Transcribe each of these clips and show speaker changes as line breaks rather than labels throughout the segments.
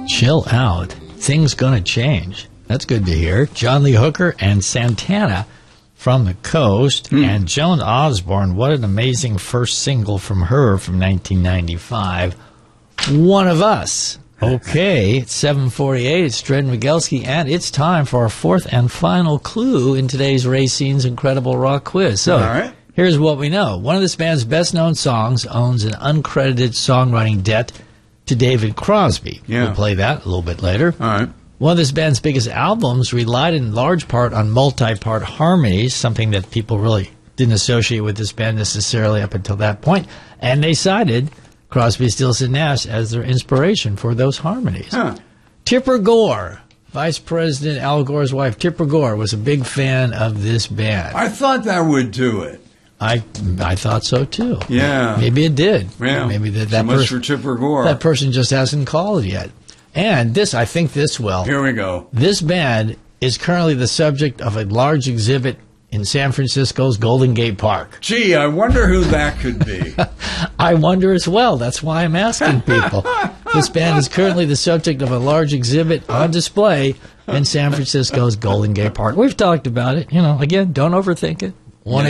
Chill out. Things gonna change. That's good to hear. John Lee Hooker and Santana from the Coast. And Joan Osborne, what an amazing first single from her from 1995. One of Us. Okay, it's 7:48. It's Dred Migelski, and it's time for our fourth and final clue in today's Racine's Incredible Rock Quiz. So,
All right.
here's what we know. One of this band's best-known songs owns an uncredited songwriting debt to David Crosby.
Yeah.
We'll play that a little bit later.
All right.
One of this band's biggest albums relied in large part on multi-part harmonies, something that people really didn't associate with this band necessarily up until that point. And they cited Crosby, Stills, and Nash as their inspiration for those harmonies.
Huh.
Tipper Gore, Vice President Al Gore's wife, Tipper Gore, was a big fan of this band.
I thought that would do it.
I thought so, too.
Yeah.
Maybe it did.
Yeah.
Maybe that
So much
person,
for Tipper Gore.
that person just hasn't called yet. And this, I think this will.
Here we go.
This band is currently the subject of a large exhibit in San Francisco's Golden Gate Park.
Gee, I wonder who that could be.
I wonder as well. That's why I'm asking people. This band is currently the subject of a large exhibit on display in San Francisco's Golden Gate Park. We've talked about it. You know, again, don't overthink it.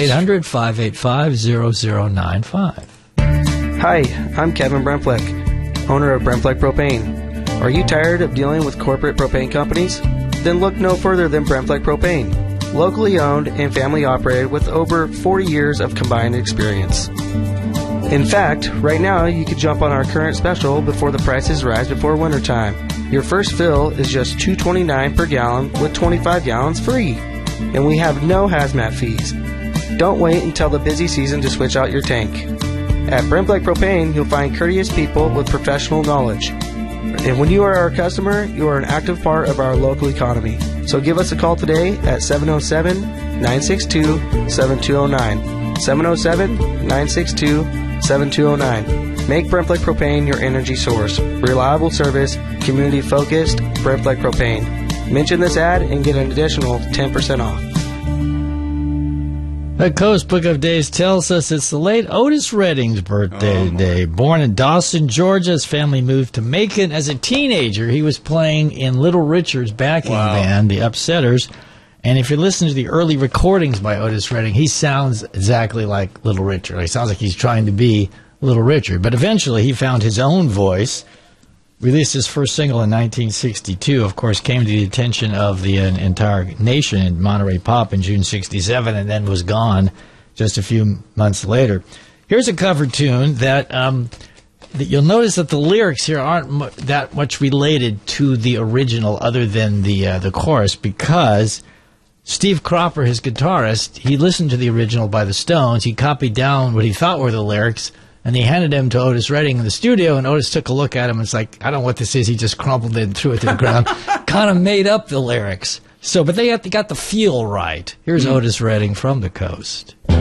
1-800-585-0095.
Hi, I'm Kevin Brempleck, owner of Brempleck Propane. Are you tired of dealing with corporate propane companies? Then look no further than Brempleck Propane, locally owned and family operated with over 40 years of combined experience. In fact, right now you could jump on our current special before the prices rise before wintertime. Your first fill is just $2.29 per gallon with 25 gallons free. And we have no hazmat fees. Don't wait until the busy season to switch out your tank. At Brempleck Propane, you'll find courteous people with professional knowledge. And when you are our customer, you are an active part of our local economy. So give us a call today at 707-962-7209. 707-962-7209. Make Brempleck Propane your energy source. Reliable service, community-focused, Brempleck Propane. Mention this ad and get an additional 10% off.
The Coast Book of Days tells us it's the late Otis Redding's birthday today. Born in Dawson, Georgia, his family moved to Macon. As a teenager, he was playing in Little Richard's backing band, the Upsetters. And if you listen to the early recordings by Otis Redding, he sounds exactly like Little Richard. He sounds like he's trying to be Little Richard. But eventually he found his own voice, released his first single in 1962, of course, came to the attention of the entire nation in Monterey Pop in June 67, and then was gone just a few months later. Here's a cover tune that you'll notice that the lyrics here aren't that much related to the original other than the chorus, because Steve Cropper, his guitarist, he listened to the original by the Stones. He copied down what he thought were the lyrics, and he handed them to Otis Redding in the studio, and Otis took a look at him and was like, I don't know what this is. He just crumpled it and threw it to the ground. Kind of made up the lyrics. So, but they got the feel right. Here's Otis Redding from the Coast.